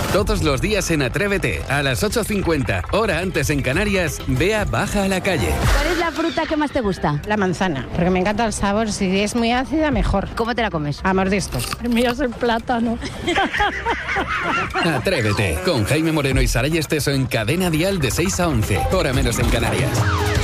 Todos los días en Atrévete, a las 8:50, hora antes en Canarias, Bea baja a la calle. ¿Cuál es la fruta que más te gusta? La manzana, porque me encanta el sabor. Si es muy ácida, mejor. ¿Cómo te la comes? A mordiscos. El mío es el plátano. Atrévete, con Jaime Moreno y Saray Esteso en Cadena Dial de 6 a 11, hora menos en Canarias.